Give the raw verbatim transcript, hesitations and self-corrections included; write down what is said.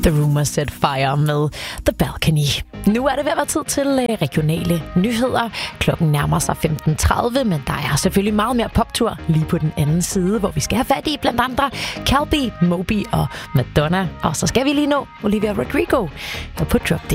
The Rumors Set Fire med The Balcony. Nu er det ved at være tid til regionale nyheder. Klokken nærmer sig femten tredive, men der er selvfølgelig meget mere poptur lige på den anden side, hvor vi skal have fat i blandt andre Calbi, Moby og Madonna. Og så skal vi lige nå Olivia Rodrigo på Drop Dead.